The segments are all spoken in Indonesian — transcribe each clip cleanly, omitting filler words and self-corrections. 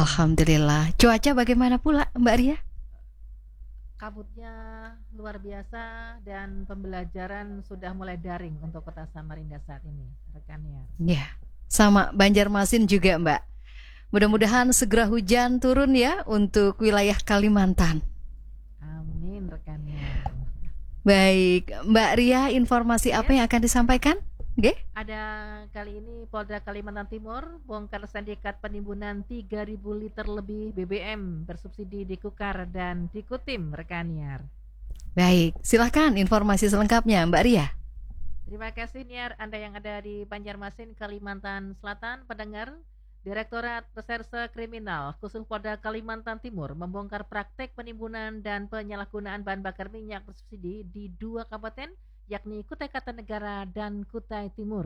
Alhamdulillah. Cuaca bagaimana pula, Mbak Ria? Kabutnya luar biasa dan pembelajaran sudah mulai daring untuk Kota Samarinda saat ini, rekannya. Ya, sama Banjarmasin juga, Mbak. Mudah-mudahan segera hujan turun ya untuk wilayah Kalimantan. Amin, rekannya. Baik, Mbak Ria, informasi apa yang akan disampaikan? Oke? Ada kali ini Polda Kalimantan Timur bongkar sindikat penimbunan 3.000 liter lebih BBM bersubsidi di Kukar dan di Kutim, rekannya. Baik, silahkan informasi selengkapnya, Mbak Ria. Terima kasih Niar, Anda yang ada di Banjarmasin, Kalimantan Selatan, pendengar. Direktorat Reserse Kriminal khusus Polda Kalimantan Timur membongkar praktek penimbunan dan penyalahgunaan bahan bakar minyak bersubsidi di 2 kabupaten, yakni Kutai Kartanegara dan Kutai Timur.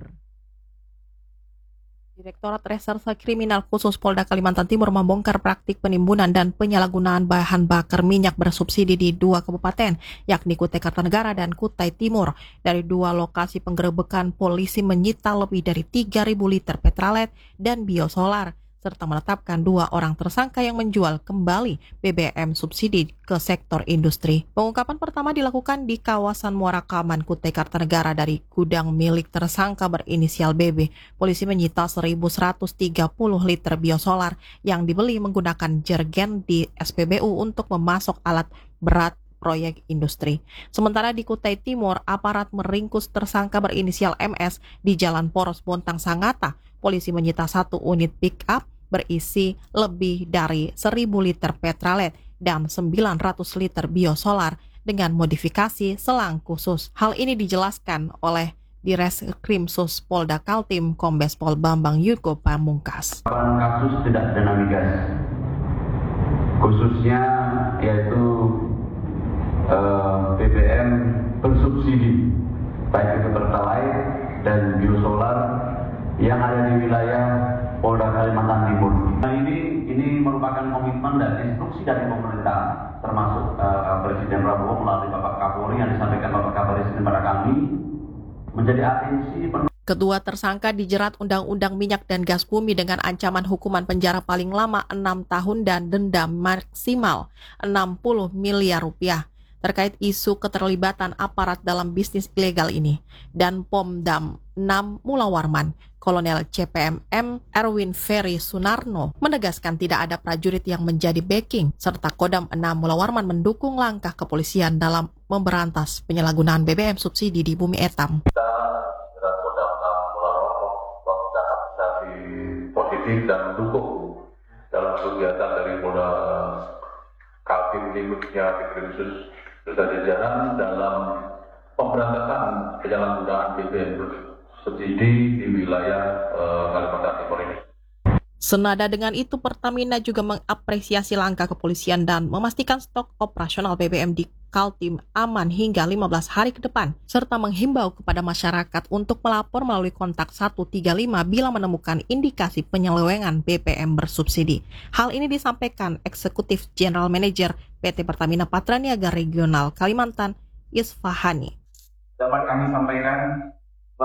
Direktorat Reserse Kriminal khusus Polda Kalimantan Timur membongkar praktik penimbunan dan penyalahgunaan bahan bakar minyak bersubsidi di 2 kabupaten, yakni Kutai Kartanegara dan Kutai Timur. Dari 2 lokasi penggerebekan, polisi menyita lebih dari 3.000 liter petralet dan biosolar, serta menetapkan 2 orang tersangka yang menjual kembali BBM subsidi ke sektor industri. Pengungkapan pertama dilakukan di kawasan Muara Kaman, Kutai Kartanegara dari gudang milik tersangka berinisial BB. Polisi menyita 1.130 liter biosolar yang dibeli menggunakan jergen di SPBU untuk memasok alat berat proyek industri. Sementara di Kutai Timur, aparat meringkus tersangka berinisial MS di Jalan Poros Bontang Sangatta. Polisi menyita 1 unit pick-up berisi lebih dari 1.000 liter petralet dan 900 liter biosolar dengan modifikasi selang khusus. Hal ini dijelaskan oleh Direskrimsus Polda Kaltim Kombes Pol Bambang Yuko Pamungkas. Kasus tidak dana migas, khususnya yaitu BBM bersubsidi, baik itu pertalite dan biosolar yang ada di wilayah Polda Kalimantan Timur. Nah, ini merupakan komitmen dan instruksi dari pemerintah, termasuk Presiden Prabowo melalui Bapak Kapolri yang disampaikan Bapak Kapolri kepada kami, menjadi atensi penuh. Kedua tersangka dijerat Undang-Undang Minyak dan Gas Bumi dengan ancaman hukuman penjara paling lama 6 tahun dan denda maksimal 60 miliar rupiah terkait isu keterlibatan aparat dalam bisnis ilegal ini. Dan Pomdam 6 Mula Warman, Kolonel CPMM Erwin Ferry Sunarno menegaskan tidak ada prajurit yang menjadi backing, serta Kodam 6 Mula Warman mendukung langkah kepolisian dalam memberantas penyalahgunaan BBM subsidi di Bumi Etam. Positif dan mendukung dalam kegiatan dari Polda Kaltim Timurnya Dikrimsus serta jajaran dalam pemberantasan penyalahgunaan BBM subsidi di wilayah Kalimantan Timur ini. Senada dengan itu, Pertamina juga mengapresiasi langkah kepolisian dan memastikan stok operasional BBM di Kaltim aman hingga 15 hari ke depan, serta menghimbau kepada masyarakat untuk melapor melalui kontak 135 bila menemukan indikasi penyelewengan BBM bersubsidi. Hal ini disampaikan Eksekutif General Manager PT Pertamina Patraniaga Regional Kalimantan, Isfahani. Dapat kami sampaikan